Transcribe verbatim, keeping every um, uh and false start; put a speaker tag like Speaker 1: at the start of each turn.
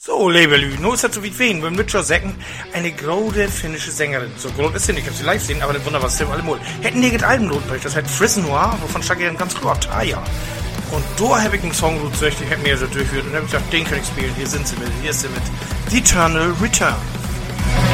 Speaker 1: So, liebe Lü, nur ist das so wie wen, beim Richard Säcken, eine große finnische Sängerin. So groß ist sie nicht, ich hab sie live sehen, aber eine wunderbare Stimme, alle Mol. Hätten die das Album notbrecht, das heißt Frizz Noir, wovon Shaggy dann ganz klar, Taya. Und da habe ich einen Song gut zurecht, ich hab mir so durchgeführt und hab ich gedacht, den kann ich spielen, hier sind sie mit, hier ist sie mit. The Eternal Return.